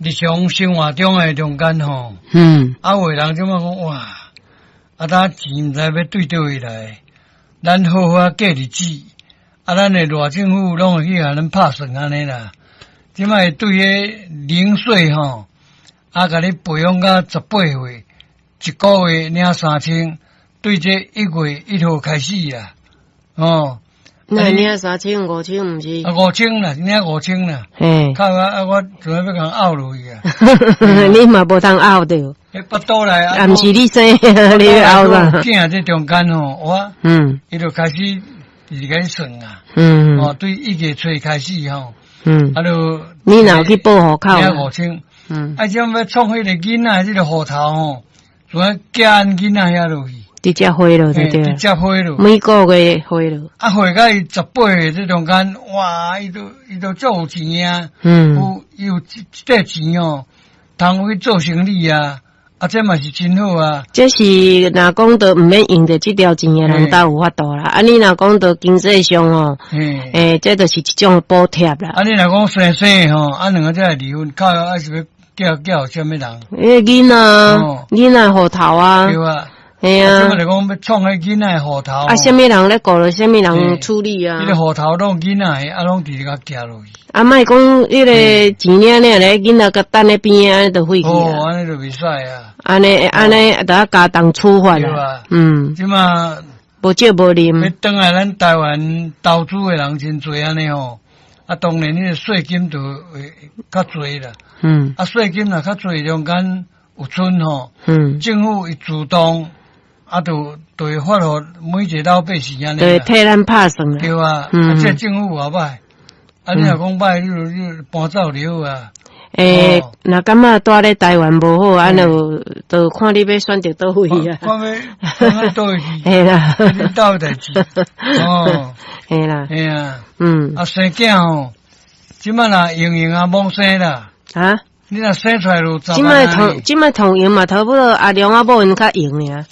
日常生活中诶中间吼，有诶人即么讲哇，咱钱毋知要对倒位来，咱好好过日子，咱诶赖政府拢会去互咱拍算安尼啦。即摆对迄零岁吼，甲你培养到18岁，一个月领3000，对这1月1号开始啦，哦。 那领3000、5000，毋是 ？5000啦，领5000啦。嘿，靠我准备要甲拗落去啊！ 你嘛无通拗着。 巴肚内啊，毋是你生，你要拗啦。 囝这中间吼，我伊就开始自己算啊。对1月初开始吼。就你哪去报户口？ 领5000。这样要创迄个囡仔，这个户头吼，就要寄囡仔遐落去。 直接汇了，对对。 直接汇了， 每个月汇了。 汇到伊18岁这中间，哇，伊都足有钱啊。有这钱哦，通去做生意啊。这嘛是真好啊。 这是若讲到毋免用着这条钱的人，才有法度啦。你若讲到经济上哦，这就是一种补贴啦。 你若讲生吼，两个才离婚，靠还是要叫什么人？ 囡仔户头啊。 对啊。 嘿啊！ 即个讲要创迄囡仔户头。 什么人咧顾了，什么人处理啊？ 迄个户头拢囡仔，拢直直甲寄落去。 莫讲迄个钱领咧，囡仔甲等咧边啊，就废去啊。 安尼就袂使啊。 安尼，得加当处罚啦。即嘛无借无啉。 要转来咱台湾投资诶人真侪安尼吼。当然迄个税金就会较侪啦。税金若较侪，中间有剩吼。政府伊主动。就会发互每一个老百姓安尼。 对，替咱拍算啦。 对啊，这政府也歹。你若讲歹，你搬走就好啊。 若感觉住咧台湾无好，就看你要选择倒位啊。 看要倒位去。 嘿啦， 你倒代志。 嘿啦。 嘿啊。生囝吼，即摆若用啊，罔生啦。啊？你若生出来就10万。 即摆同用嘛，差不多阿良阿某因较用尔。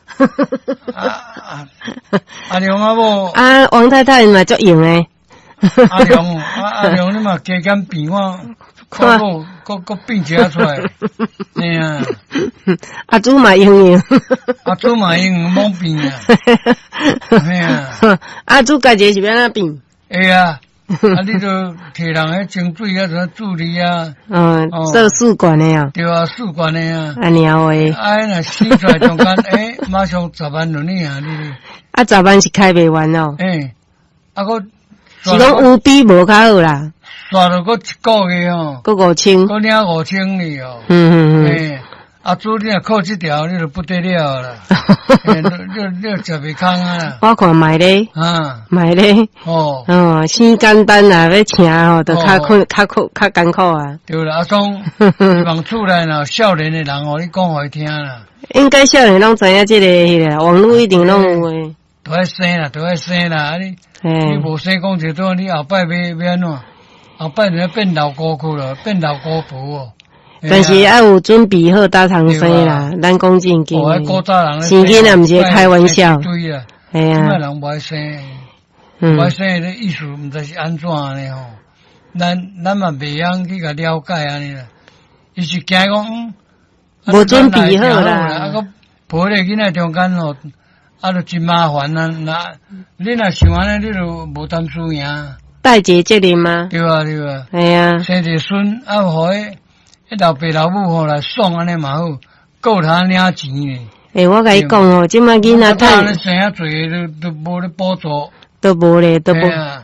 阿良阿某王太太嘛足用诶。 阿良你嘛加减变看个变一下出来。嘿啊。 阿祖嘛用。 阿祖嘛用罔变啊。嘿啊。 阿祖家己是要安怎变？ 会啊。你就摕人迄清水啊，什助理啊， 做试管诶啊， 对啊，试管诶啊， 安尼话， 若生出来中间，马上10万了呢啊，你 10万是开袂完哦， 是讲有比无较好啦， 刷了个1个月哦， 个5000， 个领5000哩哦，主你若靠这条，你就不得了啦，你吃袂空啊啦。 我看买咧，买咧，生简单啦，要请吼，就较艰苦啊。 对啦，种望厝内若少年的人你讲互伊听啦。 应该少年拢知影这个，网络一定拢有诶。 都爱生啦，你无生讲就多，你后摆要安怎？后摆就变老姑去了，变老姑婆哦。 但是要有准备好打通生啦，咱讲正经诶，生囡仔毋是开玩笑。 对啦， 系啊， 人无爱生，无爱生诶意思毋知是安怎呢吼？咱嘛袂晓去甲了解安尼啦。伊是惊讲， 无准备好啦， 个抱咧囡仔中间吼，就真麻烦啊！你若想安尼，你就无担输赢。 代节责任吗？ 对啊， 系啊， 生一个孙互老爸老母吼来爽安尼嘛好，够他领钱诶。 我甲你讲哦，即摆囡仔趁生遐侪都无咧补助， 都无咧，都无，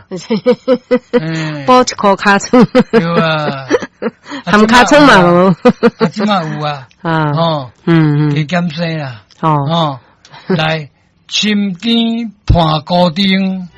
补1箍尻川。 对啊， 含尻川嘛无。 即摆有啊，加减生啦，来深更伴孤灯，